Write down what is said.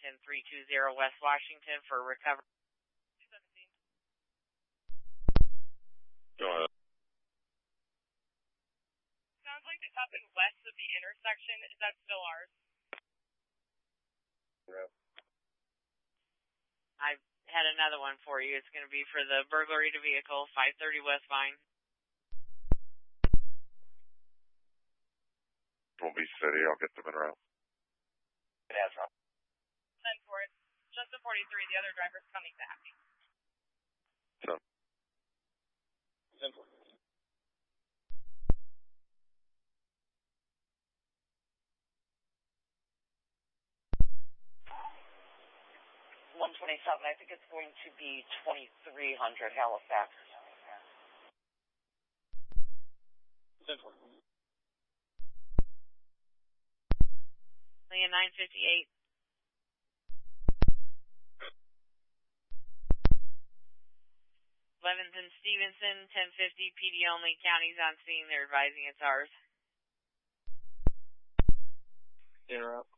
Washington 320 West Washington for recovery. 217. Go ahead. Sounds like it's up and west of the intersection. Is that still ours? Yeah. I've had another one for you. It's going to be for the burglary to vehicle, 530 West Vine. Won't be city. I'll get them in route. Yeah, that's right. Send for it. Just the 43. The other driver's coming back. So. Send for it. I think it's going to be 2300 Halifax. Send for it. Leon 958. Levinson Stevenson, 1050, PD only, counties on scene. They're advising it's ours. Interrupt.